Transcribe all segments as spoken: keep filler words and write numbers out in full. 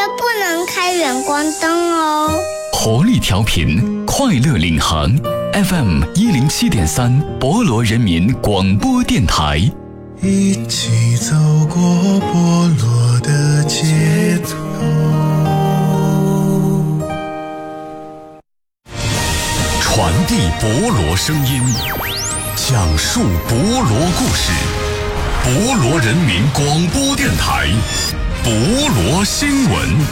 不能开远光灯哦。 活力调频，快乐领航 F M 一零七点三，博罗人民广播电台。 一起走过博罗的街头， 传递博罗声音，讲述博罗故事。博罗人民广播电台，博罗新闻。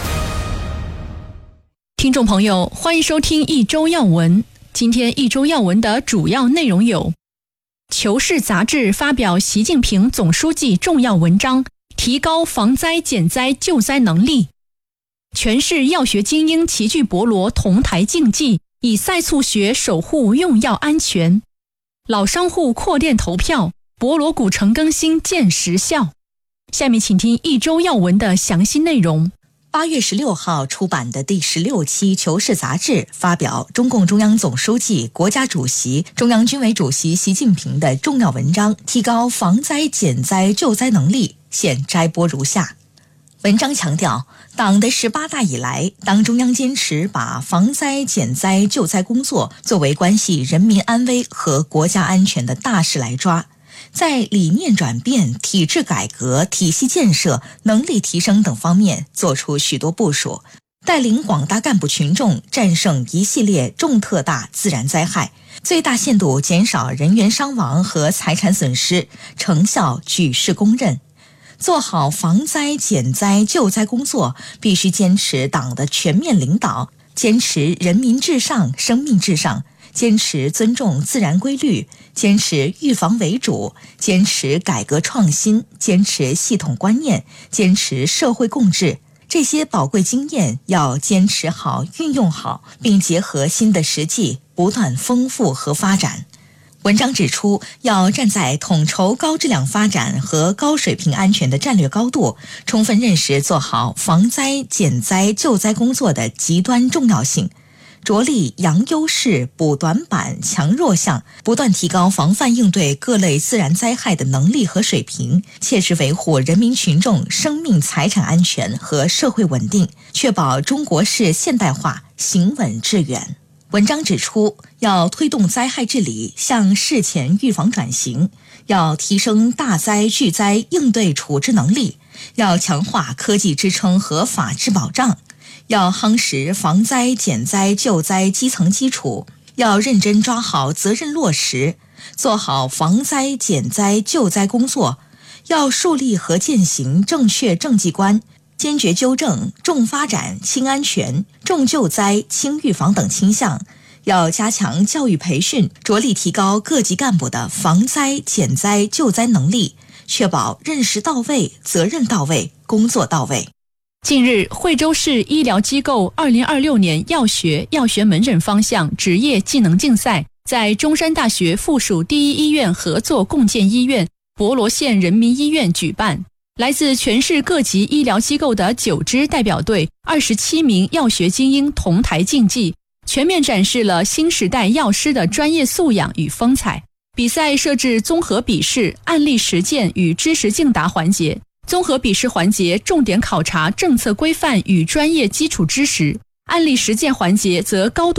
听众朋友，欢迎收听一周要闻。今天一周要闻的主要内容有：求是杂志发表习近平总书记重要文章，提高防灾减灾救灾能力；全市药学精英齐聚博罗同台竞技，以赛促学守护用药安全；老商户扩店投票，博罗古城更新见实效。下面请听一周要闻的详细内容。 八月十六号出版的第十六期《求是》杂志发表中共中央总书记、国家主席、中央军委主席习近平的重要文章，提高防灾减灾救灾能力，现摘播如下。文章强调，党的十八大以来，党中央坚持把防灾减灾救灾工作作为关系人民安危和国家安全的大事来抓，在理念转变、体制改革、体系建设、能力提升等方面做出许多部署，带领广大干部群众战胜一系列重特大自然灾害，最大限度减少人员伤亡和财产损失，成效举世公认。做好防灾减灾救灾工作，必须坚持党的全面领导，坚持人民至上、生命至上，坚持尊重自然规律，坚持预防为主，坚持改革创新，坚持系统观念，坚持社会共治。这些宝贵经验要坚持好、运用好，并结合新的实际，不断丰富和发展。文章指出，要站在统筹高质量发展和高水平安全的战略高度，充分认识做好防灾减灾救灾工作的极端重要性，着力扬优势、补短板、强弱项，不断提高防范应对各类自然灾害的能力和水平，切实维护人民群众生命财产安全和社会稳定，确保中国式现代化行稳致远。文章指出，要推动灾害治理向事前预防转型，要提升大灾巨灾应对处置能力，要强化科技支撑和法治保障，要夯实防灾减灾救灾基层基础，要认真抓好责任落实，做好防灾减灾救灾工作，要树立和践行正确政绩观，坚决纠正重发展、轻安全、重救灾、轻预防等倾向，要加强教育培训，着力提高各级干部的防灾减灾救灾能力，确保认识到位、责任到位、工作到位。 近日，惠州市医疗机构二零二六年药学、药学门诊方向职业技能竞赛在中山大学附属第一医院合作共建医院博罗县人民医院举办。来自全市各级医疗机构的九支代表队、二十七名药学精英同台竞技，全面展示了新时代药师的专业素养与风采。比赛设置综合笔试、案例实践与知识竞答环节。综合笔试环节重点考察政策规范与专业基础知识，案例实践环节则高度